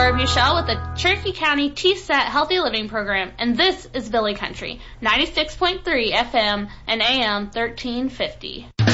Laura Buchel with the Cherokee County TSET Healthy Living Program, and this is Billy Country, 96.3 FM and AM 1350.